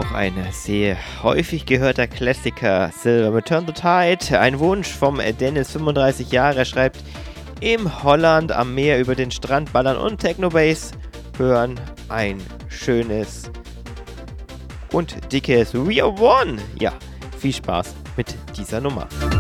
noch ein sehr häufig gehörter Klassiker, Silver mit Turn the Tide. Ein Wunsch vom Dennis, 35 Jahre, schreibt: Im Holland am Meer über den Strand ballern und Techno-Bass hören. Ein schönes und dickes We Are One. Ja, viel Spaß mit dieser Nummer.